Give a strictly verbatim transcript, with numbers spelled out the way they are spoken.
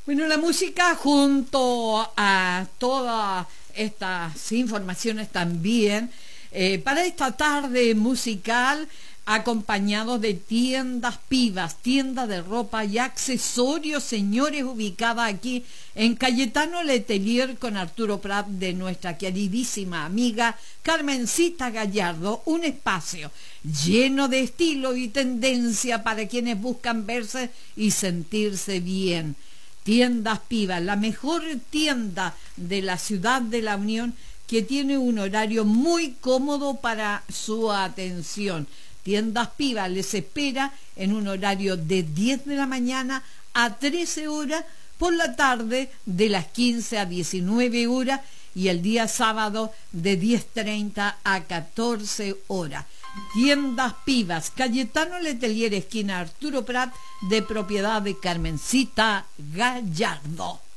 Bueno, la música junto a todas estas informaciones también, eh, para esta tarde musical, acompañados de tiendas Pivas, tienda de ropa y accesorios, señores, ubicada aquí en Cayetano Letelier con Arturo Prat, de nuestra queridísima amiga Carmencita Gallardo, un espacio lleno de estilo y tendencia para quienes buscan verse y sentirse bien. Tiendas Pivas, la mejor tienda de la ciudad de La Unión, que tiene un horario muy cómodo para su atención. Tiendas Pivas les espera en un horario de diez de la mañana a trece horas, por la tarde de las quince a diecinueve horas y el día sábado de diez treinta a catorce horas. Tiendas Pivas, Cayetano Letelier, esquina Arturo Prat, de propiedad de Carmencita Gallardo.